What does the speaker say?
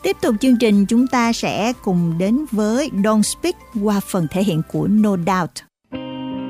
Tiếp tục chương trình, chúng ta sẽ cùng đến với Don't Speak qua phần thể hiện của No Doubt.